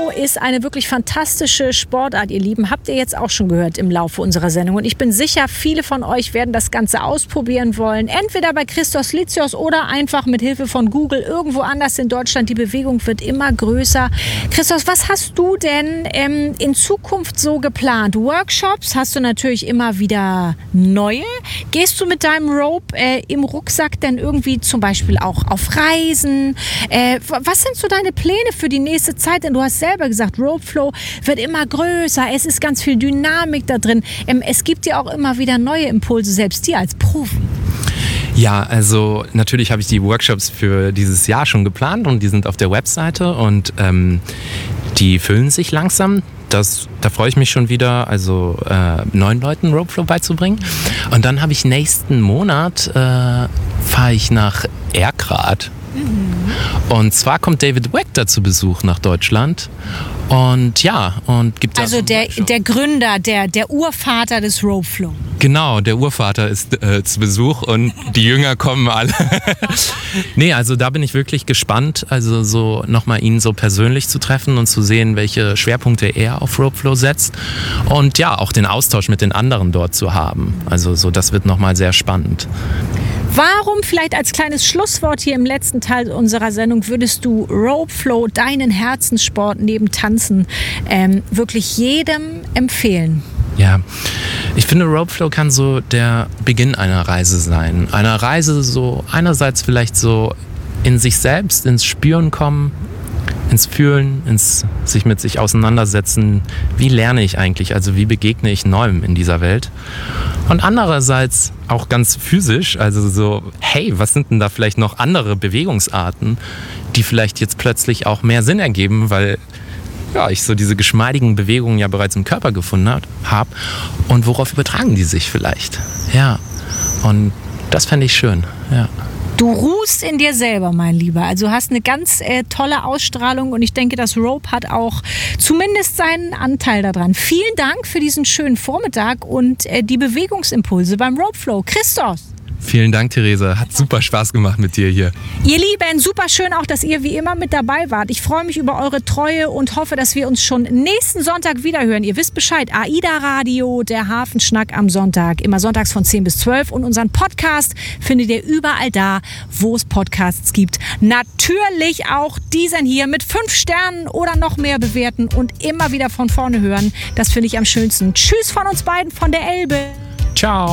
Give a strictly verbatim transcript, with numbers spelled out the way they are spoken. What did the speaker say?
Ropeflow ist eine wirklich fantastische Sportart, ihr Lieben. Habt ihr jetzt auch schon gehört im Laufe unserer Sendung. Und ich bin sicher, viele von euch werden das Ganze ausprobieren wollen. Entweder bei Christos Lizios oder einfach mit Hilfe von Google irgendwo anders in Deutschland. Die Bewegung wird immer größer. Christos, was hast du denn ähm, in Zukunft so geplant? Workshops hast du natürlich immer wieder neue. Gehst du mit deinem Rope äh, im Rucksack denn irgendwie zum Beispiel auch auf Reisen? Äh, was sind so deine Pläne für die nächste Zeit? Denn du hast selber gesagt, Ropeflow wird immer größer. Es ist ganz viel Dynamik da drin. Ähm, es gibt ja auch immer wieder neue Impulse, selbst dir als Profi. Ja, also natürlich habe ich die Workshops für dieses Jahr schon geplant und die sind auf der Webseite und ähm, die füllen sich langsam. Das, da freue ich mich schon wieder, also äh, neuen Leuten Ropeflow beizubringen. Und dann habe ich nächsten Monat, äh, fahre ich nach Erkrath. Und zwar kommt David Wachter zu Besuch nach Deutschland und ja, und gibt also der, der Gründer, der, der Urvater des Ropeflow. Genau, der Urvater ist äh, zu Besuch und die Jünger kommen alle. Nee, also da bin ich wirklich gespannt, also so nochmal ihn so persönlich zu treffen und zu sehen, welche Schwerpunkte er auf Ropeflow setzt und ja, auch den Austausch mit den anderen dort zu haben. Also so, das wird nochmal sehr spannend. Warum, vielleicht als kleines Schlusswort hier im letzten Teil unserer Sendung, würdest du Ropeflow, deinen Herzenssport neben Tanzen, ähm, wirklich jedem empfehlen? Ja, ich finde, Ropeflow kann so der Beginn einer Reise sein. Einer Reise so einerseits vielleicht so in sich selbst, ins Spüren kommen, ins Fühlen, ins sich mit sich auseinandersetzen. Wie lerne ich eigentlich? Also wie begegne ich Neuem in dieser Welt? Und andererseits auch ganz physisch, also so, hey, was sind denn da vielleicht noch andere Bewegungsarten, die vielleicht jetzt plötzlich auch mehr Sinn ergeben, weil ja, ich so diese geschmeidigen Bewegungen ja bereits im Körper gefunden habe. Und worauf übertragen die sich vielleicht? Ja, und das fände ich schön, ja. Du ruhst in dir selber, mein Lieber. Also hast eine ganz äh, tolle Ausstrahlung und ich denke, das Rope hat auch zumindest seinen Anteil daran. Vielen Dank für diesen schönen Vormittag und äh, die Bewegungsimpulse beim Ropeflow. Christos! Vielen Dank, Theresa. Hat super Spaß gemacht mit dir hier. Ihr Lieben, super schön auch, dass ihr wie immer mit dabei wart. Ich freue mich über eure Treue und hoffe, dass wir uns schon nächsten Sonntag wiederhören. Ihr wisst Bescheid, AIDA Radio, der Hafenschnack am Sonntag, immer sonntags von zehn bis zwölf. Und unseren Podcast findet ihr überall da, wo es Podcasts gibt. Natürlich auch diesen hier mit fünf Sternen oder noch mehr bewerten und immer wieder von vorne hören. Das finde ich am schönsten. Tschüss von uns beiden von der Elbe. Ciao.